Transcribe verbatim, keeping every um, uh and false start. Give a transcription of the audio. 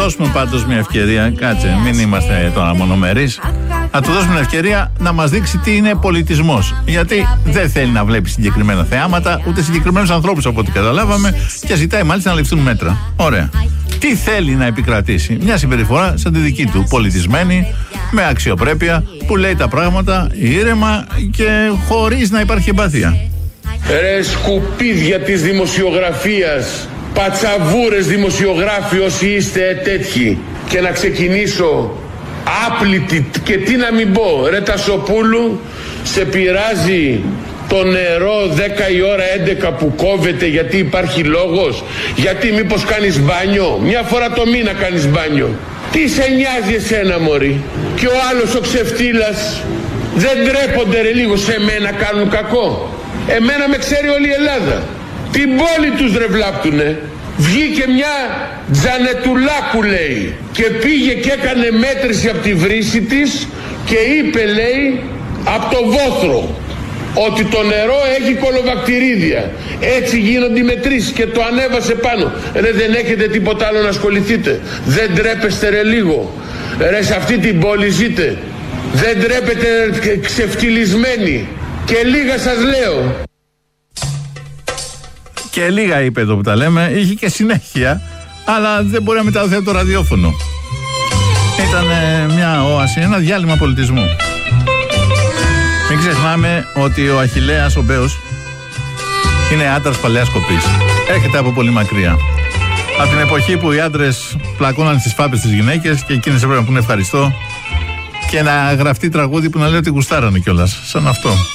δώσουμε πάντως μια ευκαιρία. Κάτσε, μην είμαστε τώρα μονομερείς. Να του δώσουμε μια ευκαιρία να μας δείξει τι είναι πολιτισμός. Γιατί δεν θέλει να βλέπει συγκεκριμένα θεάματα, ούτε συγκεκριμένους ανθρώπους από ό,τι καταλάβαμε, και ζητάει μάλιστα να ληφθούν μέτρα. Ωραία. Τι θέλει να επικρατήσει? Μια συμπεριφορά σαν τη δική του, πολιτισμένη, με αξιοπρέπεια, που λέει τα πράγματα ήρεμα και χωρίς να υπάρχει εμπάθεια. Ρε σκουπίδια της δημοσιογραφίας, πατσαβούρες δημοσιογράφοι όσοι είστε τέτοιοι, και να ξεκινήσω άπλητη, και τι να μην πω, ρε Τασοπούλου, σε πειράζει το νερό δέκα η ώρα έντεκα που κόβεται γιατί υπάρχει λόγος? Γιατί μήπως κάνεις μπάνιο? Μια φορά το μήνα κάνεις μπάνιο. Τι σε νοιάζει εσένα μωρή? Και ο άλλος ο ξεφτύλας, δεν ντρέπονται ρε λίγο σε μένα κάνουν κακό? Εμένα με ξέρει όλη η Ελλάδα. Την πόλη τους ρε βλάπτουνε. Βγήκε μια Τζανετουλάκου λέει και πήγε και έκανε μέτρηση από τη βρύση της και είπε λέει από το βόθρο ότι το νερό έχει κολοβακτηρίδια. Έτσι γίνονται οι μετρήσεις και το ανέβασε πάνω. Ρε δεν έχετε τίποτα άλλο να ασχοληθείτε? Δεν ντρέπεστε ρε λίγο? Ρε σε αυτή την πόλη ζείτε? Δεν ντρέπετε ρε ξεφτυλισμένοι? Και λίγα σας λέω. Και λίγα είπε εδώ που τα λέμε, είχε και συνέχεια, αλλά δεν μπορεί να μεταδοθεί από το ραδιόφωνο. Ήταν μια όαση, ένα διάλειμμα πολιτισμού. Μην ξεχνάμε ότι ο Αχιλλέας ο Μπέος είναι άντρας παλαιάς κοπής. Έρχεται από πολύ μακριά. Από την εποχή που οι άντρες πλακώναν στις φάπες τις γυναίκες και εκείνες έπρεπε να πούνε ευχαριστώ και να γραφτεί τραγούδι που να λέει ότι γουστάρανε κιόλας, σαν αυτό.